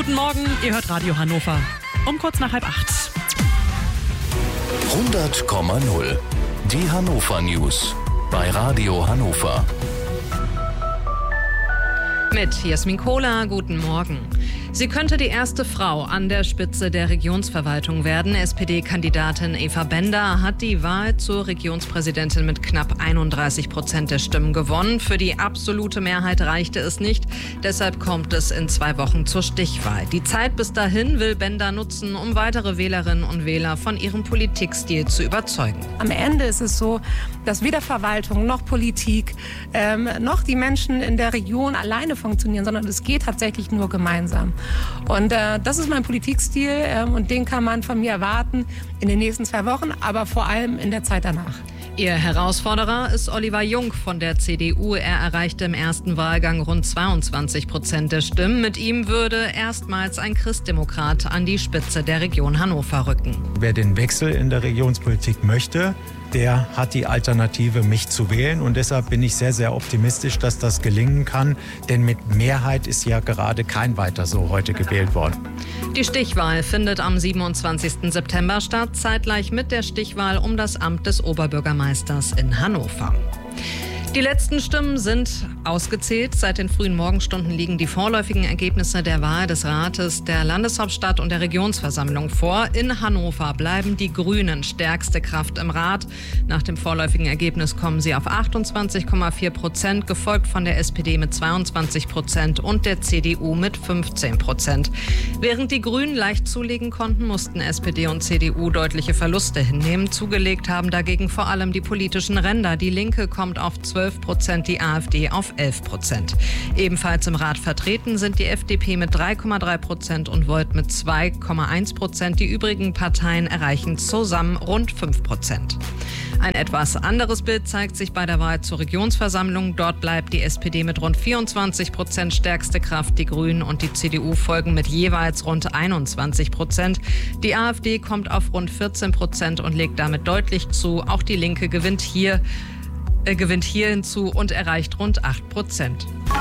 Guten Morgen, ihr hört Radio Hannover. Um kurz nach 7:30. 100,0. Die Hannover News bei Radio Hannover. Mit Jasmin Kohler, guten Morgen. Sie könnte die erste Frau an der Spitze der Regionsverwaltung werden. SPD-Kandidatin Eva Bender hat die Wahl zur Regionspräsidentin mit knapp 31% der Stimmen gewonnen. Für die absolute Mehrheit reichte es nicht. Deshalb kommt es in 2 Wochen zur Stichwahl. Die Zeit bis dahin will Bender nutzen, um weitere Wählerinnen und Wähler von ihrem Politikstil zu überzeugen. Am Ende ist es so, dass weder Verwaltung noch Politik noch die Menschen in der Region alleine funktionieren, sondern es geht tatsächlich nur gemeinsam. Und das ist mein Politikstil und den kann man von mir erwarten in den nächsten 2 Wochen, aber vor allem in der Zeit danach. Ihr Herausforderer ist Oliver Jung von der CDU. Er erreichte im ersten Wahlgang rund 22% der Stimmen. Mit ihm würde erstmals ein Christdemokrat an die Spitze der Region Hannover rücken. Wer den Wechsel in der Regionspolitik möchte, der hat die Alternative, mich zu wählen. Und deshalb bin ich sehr, sehr optimistisch, dass das gelingen kann. Denn mit Mehrheit ist ja gerade kein weiter so heute gewählt worden. Die Stichwahl findet am 27. September statt, zeitgleich mit der Stichwahl um das Amt des Oberbürgermeisters in Hannover. Die letzten Stimmen sind ausgezählt. Seit den frühen Morgenstunden liegen die vorläufigen Ergebnisse der Wahl des Rates der Landeshauptstadt und der Regionsversammlung vor. In Hannover bleiben die Grünen stärkste Kraft im Rat. Nach dem vorläufigen Ergebnis kommen sie auf 28,4%, gefolgt von der SPD mit 22% und der CDU mit 15%. Während die Grünen leicht zulegen konnten, mussten SPD und CDU deutliche Verluste hinnehmen. Zugelegt haben dagegen vor allem die politischen Ränder. Die Linke kommt auf 12%, die AfD auf 11%. Ebenfalls im Rat vertreten sind die FDP mit 3,3% und Volt mit 2,1%. Die übrigen Parteien erreichen zusammen rund 5%. Ein etwas anderes Bild zeigt sich bei der Wahl zur Regionsversammlung. Dort bleibt die SPD mit rund 24% stärkste Kraft. Die Grünen und die CDU folgen mit jeweils rund 21%. Die AfD kommt auf rund 14% und legt damit deutlich zu. Auch die Linke gewinnt hier hinzu und erreicht rund 8%.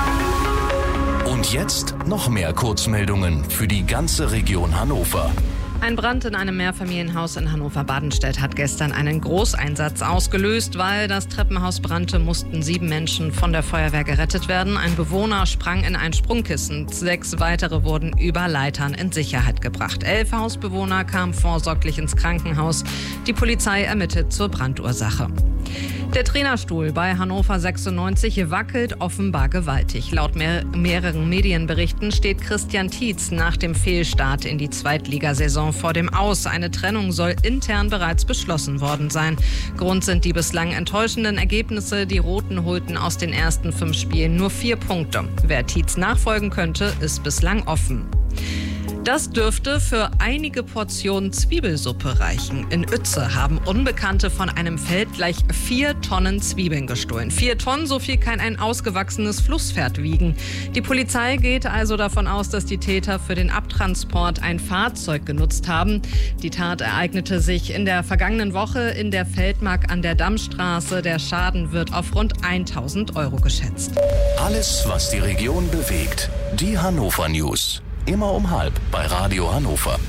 Und jetzt noch mehr Kurzmeldungen für die ganze Region Hannover. Ein Brand in einem Mehrfamilienhaus in Hannover-Badenstedt hat gestern einen Großeinsatz ausgelöst. Weil das Treppenhaus brannte, mussten 7 Menschen von der Feuerwehr gerettet werden. Ein Bewohner sprang in ein Sprungkissen. 6 weitere wurden über Leitern in Sicherheit gebracht. 11 Hausbewohner kamen vorsorglich ins Krankenhaus. Die Polizei ermittelt zur Brandursache. Der Trainerstuhl bei Hannover 96 wackelt offenbar gewaltig. Laut mehreren Medienberichten steht Christian Tietz nach dem Fehlstart in die Zweitligasaison vor dem Aus. Eine Trennung soll intern bereits beschlossen worden sein. Grund sind die bislang enttäuschenden Ergebnisse. Die Roten holten aus den ersten 5 Spielen nur 4 Punkte. Wer Tietz nachfolgen könnte, ist bislang offen. Das dürfte für einige Portionen Zwiebelsuppe reichen. In Uetze haben Unbekannte von einem Feld gleich 4 Tonnen Zwiebeln gestohlen. 4 Tonnen, so viel kann ein ausgewachsenes Flusspferd wiegen. Die Polizei geht also davon aus, dass die Täter für den Abtransport ein Fahrzeug genutzt haben. Die Tat ereignete sich in der vergangenen Woche in der Feldmark an der Dammstraße. Der Schaden wird auf rund 1.000 € geschätzt. Alles, was die Region bewegt. Die Hannover News. Immer um 12:30 bei Radio Hannover.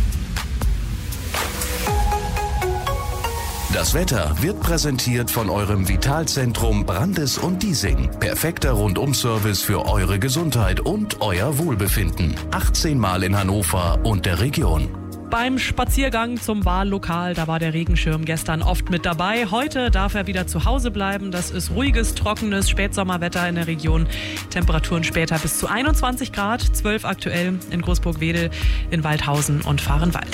Das Wetter wird präsentiert von eurem Vitalzentrum Brandes und Diesing. Perfekter Rundum-Service für eure Gesundheit und euer Wohlbefinden. 18 Mal in Hannover und der Region. Beim Spaziergang zum Wahllokal, da war der Regenschirm gestern oft mit dabei. Heute darf er wieder zu Hause bleiben. Das ist ruhiges, trockenes Spätsommerwetter in der Region. Temperaturen später bis zu 21 Grad, 12 aktuell in Großburg-Wedel, in Waldhausen und Vahrenwald.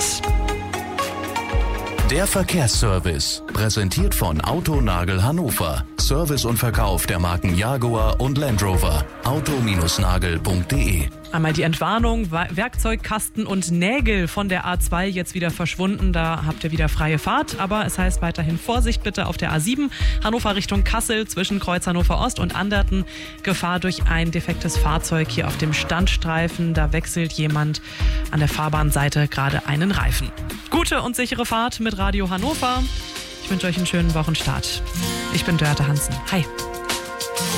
Der Verkehrsservice, präsentiert von Autonagel Hannover. Service und Verkauf der Marken Jaguar und Land Rover. auto-nagel.de. Einmal die Entwarnung, Werkzeugkasten und Nägel von der A2 jetzt wieder verschwunden. Da habt ihr wieder freie Fahrt, aber es heißt weiterhin Vorsicht bitte auf der A7. Hannover Richtung Kassel zwischen Kreuz Hannover Ost und Anderten. Gefahr durch ein defektes Fahrzeug hier auf dem Standstreifen. Da wechselt jemand an der Fahrbahnseite gerade einen Reifen. Gute und sichere Fahrt mit Radio Hannover. Ich wünsche euch einen schönen Wochenstart. Ich bin Dörte Hansen. Hi.